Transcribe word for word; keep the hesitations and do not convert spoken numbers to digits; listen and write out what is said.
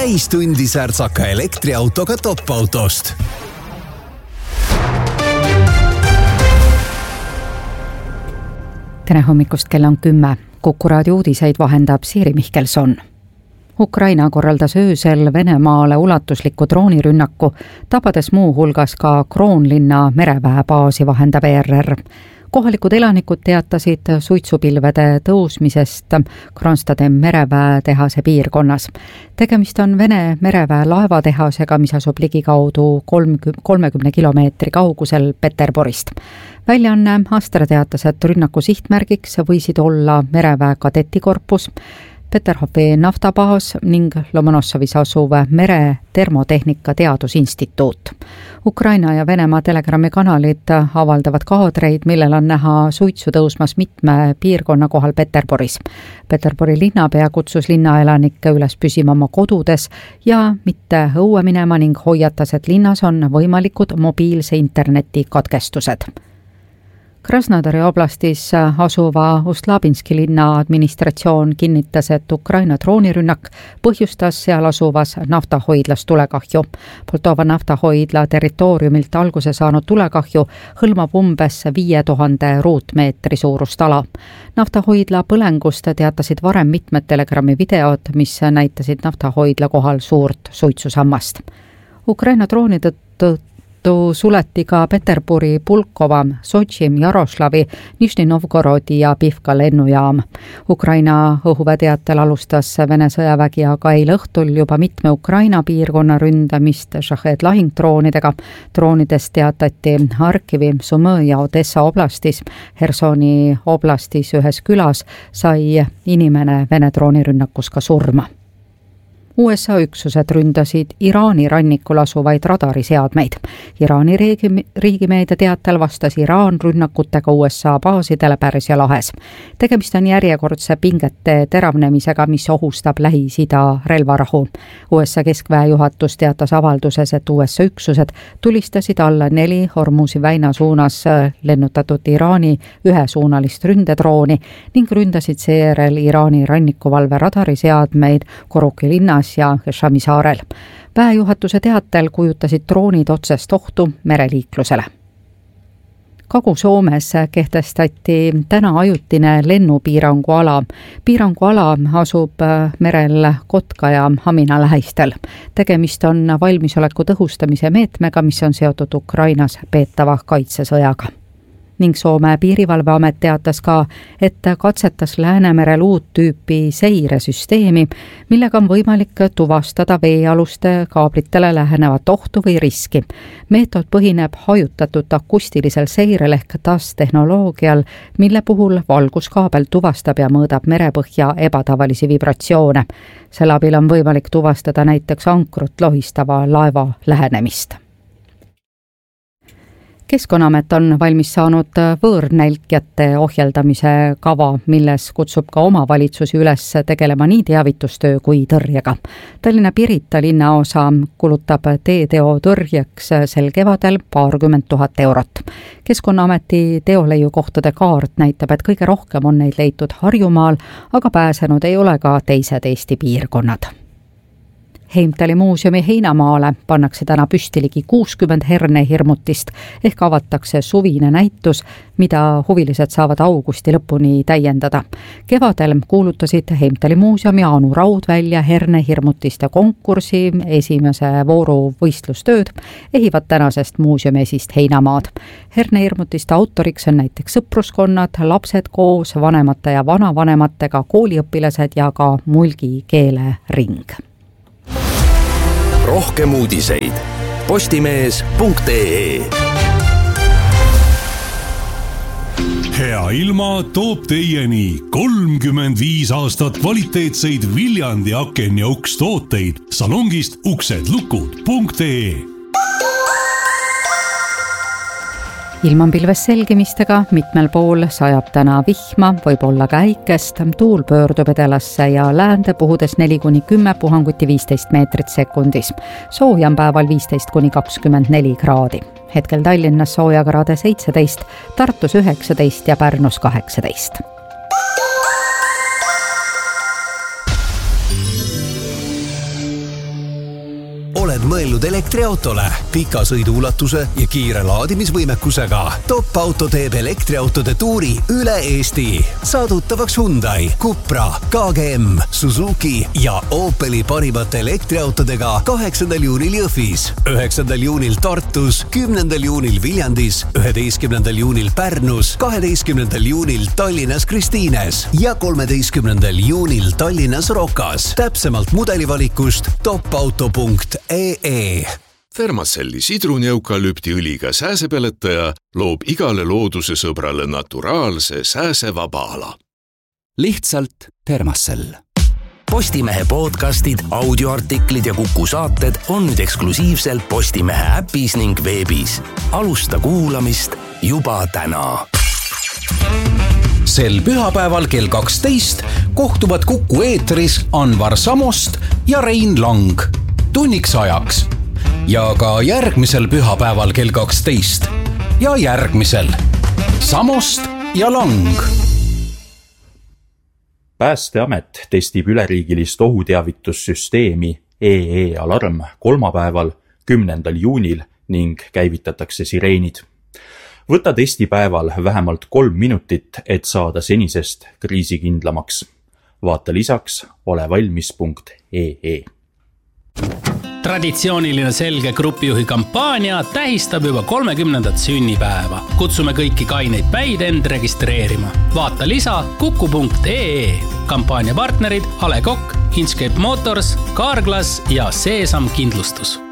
täistundi särtsaka elektriautoga top-autost. Tere hommikust, kell on kümme. Kuku raadio uudiseid vahendab Siiri Mihkelson. Ukraina korraldas öösel Venemaale ulatusliku droonirünnaku, tabades muu hulgas ka Kroonlinna mereväebaasi, vahendab E R R. Kohalikud elanikud teatasid suitsupilvede tõusmisest Kronstade mereväetehase piirkonnas. Tegemist on Vene mereväe laevatehasega, mis asub ligikaudu kolmekümne kilomeetri kaugusel Peterburist. Väljaanne Astra teatas, et rünnaku sihtmärgiks võisid olla mereväe kadetikorpus, Peterhofi naftabaas ning Lomonossovis asuv mere termotehnika teadusinstituut. Ukraina ja Venemaa Telegrami kanalid avaldavad kaadreid, millel on näha suitsu tõusmas mitme piirkonna kohal Peterburis. Peterburi linnapea kutsus linnaelanikke üles püsima oma kodudes ja mitte õue minema ning hoiatas, et linnas on võimalikud mobiilse interneti katkestused. Krasnodari oblastis asuva Ustlabinski linna administratsioon kinnitas, et Ukraina droonirünnak põhjustas seal asuvas naftahoidlas tulekahju. Poltova naftahoidla territooriumilt alguse saanud tulekahju hõlmab umbes viie tuhande ruutmeetri suurust ala. Naftahoidla põlengust teatasid varem mitmed Telegrami videod, mis näitasid naftahoidla kohal suurt suitsusammast. Ukraina drooni tõttu suleti ka Peterburi, Pulkova, Sotši, Jaroslavi, Nižni Novgorodi ja Pivka lennujaam. Ukraina õhuväeteatel alustas Vene sõjavägi aga eile õhtul juba mitme Ukraina piirkonna ründamist Shahed lahingdroonidega. Droonidest teatati Harkivi, Sumõ ja Odessa oblastis. Hersoni oblastis ühes külas sai inimene Vene droonirünnakus ka surma. U S A üksused ründasid Iraani rannikul asuvaid radariseadmeid. Iraani riigi, riigimeedia teatel vastas Iraan rünnakutega U S A baasidele Pärsia lahes. Tegemist on järjekordse pingete teravnemisega, mis ohustab Lähis-Ida relvarahu. U S A keskväe juhatus teatas avalduses, et U S A üksused tulistasid alla neli Hormuzi väina suunas lennutatud Iraani ühesuunalist ründedrooni ning ründasid seejärel Iraani rannikuvalve radariseadmeid Koruki linnas ja Heshami saarel. Väejuhatuse teatel kujutasid droonid otsest ohtu mereliiklusele. Kagu-Soomes kehtestati täna ajutine lennupiiranguala. Piiranguala asub merel Kotka ja Hamina lähistel. Tegemist on valmisoleku tõhustamise meetmega, mis on seotud Ukrainas peetava kaitsesõjaga. Ning Soome piirivalveamet teatas ka, et katsetas Läänemerel uut tüüpi seiresüsteemi, millega on võimalik tuvastada veealuste kaablitele lähenevat ohtu või riski. Meetod põhineb hajutatud akustilisel seirel ehk T A S tehnoloogial, mille puhul valguskaabel tuvastab ja mõõdab merepõhja ebatavalisi vibratsioone. Selle abil on võimalik tuvastada näiteks ankrut lohistava laeva lähenemist. Keskkonnaamet on valmis saanud võõrnälkjate ohjeldamise kava, milles kutsub ka omavalitsusi üles tegelema nii teavitustöö kui tõrjega. Tallinna Pirita linnaosa kulutab teeteo tõrjeks sel kevadel paarkümmend tuhat eurot. Keskkonnaameti teoleiukohtade kaart näitab, et kõige rohkem on neid leitud Harjumaal, aga pääsenud ei ole ka teised Eesti piirkonnad. Heimtali muuseumi heinamaale pannakse täna püsti ligi kuuskümmend hernehirmutist ehk avatakse suvine näitus, mida huvilised saavad augusti lõpuni täiendada. Kevadel kuulutasid Heimtali muuseumi Anu Raud välja hernehirmutiste konkursi esimese vooru võistlustööd, ehivad tänasest muuseumi esist heinamaad. Hernehirmutiste autoriks on näiteks sõpruskonnad, lapsed koos vanemate ja vanavanematega, kooliõpilased ja ka mulgi keelering. Rohkem uudiseid postimees punkt ee. Hea ilma toob teieni kolmkümmend viis aastat kvaliteetseid Viljandi aken- ja ukstooteid salongist uksedlukud punkt ee. Ilm on pilves selgimistega, mitmel pool sajab täna vihma, võib olla ka äikest, tuul pöördub edelasse ja läände puhudes neli kuni kümme, puhanguti viisteist meetrit sekundis. Sooja on päeval viisteist kuni kakskümmend neli kraadi. Hetkel Tallinnas soojakraade seitseteist, Tartus üheksateist ja Pärnus kaheksateist. oled mõelnud elektriautole pika sõiduulatuse ja kiire laadimisvõimekusega. Top Auto teeb elektriautode tuuri üle Eesti. Saadutavaks Hyundai, Cupra, K G M, Suzuki ja Opeli parimate elektriautodega kaheksandal juunil Jõhvis, üheksandal juunil Tartus, kümnendal juunil Viljandis, üheteistkümnendal juunil Pärnus, kaheteistkümnendal juunil Tallinnas Kristiines ja kolmeteistkümnendal juunil Tallinnas Rokas. Täpsemalt mudelivalikust topauto punkt ee e. Thermacelli sidruneukalüptiõliga sääsepeletaja loob igale looduse sõbrale naturaalse sääsevaba ala. Lihtsalt Thermacell. Postimehe podcastid, audioartiklid ja Kuku saated on nüüd eksklusiivselt Postimehe äpis ning veebis. Alusta kuulamist juba täna. Sel pühapäeval kell kaksteist kohtuvad Kuku eetris Anvar Samost ja Rein Lang tunniks ajaks. Ja ka järgmisel pühapäeval kell kaksteist ja järgmisel Samost ja Lang. Päästeamet testib üleriigilist ohuteavitussüsteemi E E Alarm kolmapäeval, kümnendal juunil ning käivitatakse sireenid. Võta testipäeval vähemalt kolm minutit, et saada senisest kriisikindlamaks. Vaata lisaks olevalmis punkt ee e. Traditsiooniline selge grupijuhi kampaania tähistab juba kolmekümnendat sünnipäeva. Kutsume kõiki kaineid päid end registreerima. Vaata lisa kuku punkt ee e. Kampaania partnerid Ale Kokk, Inchcape Motors, Carglass ja Seesam Kindlustus.